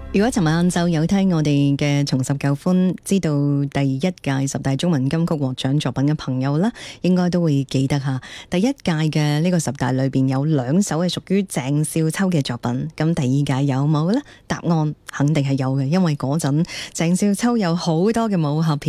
如果尋晚晏晝有聽我哋嘅重拾舊歡，知道第一屆十大中文金曲獲獎作品嘅朋友啦，應該都會記得下第一屆嘅呢個十大裏邊有2首係屬於鄭少秋嘅作品。咁第二屆有冇呢？答案肯定係有嘅，因為嗰陣鄭少秋有好多嘅武俠片。